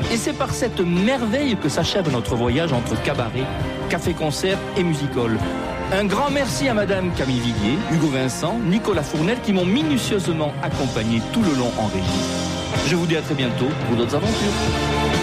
Et c'est par cette merveille que s'achève notre voyage entre cabaret, café-concert et music-hall. Un grand merci à Madame Camille Viguier, Hugo Vincent, Nicolas Fournel qui m'ont minutieusement accompagné tout le long en régie. Je vous dis à très bientôt pour d'autres aventures.